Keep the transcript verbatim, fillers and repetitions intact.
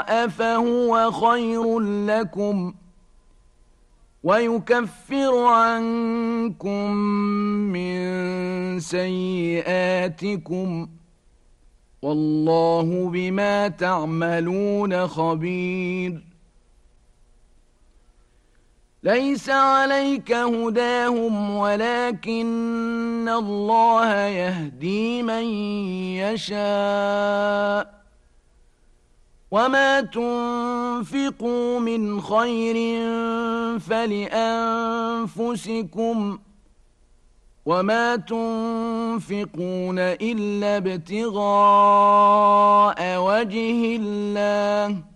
الضراء فهو خير لكم ويكفر عنكم من سيئاتكم والله بما تعملون خبير. ليس عليك هداهم ولكن الله يهدي من يشاء وما تنفقوا من خير فلأنفسكم وما تنفقون إلا ابتغاء وجه الله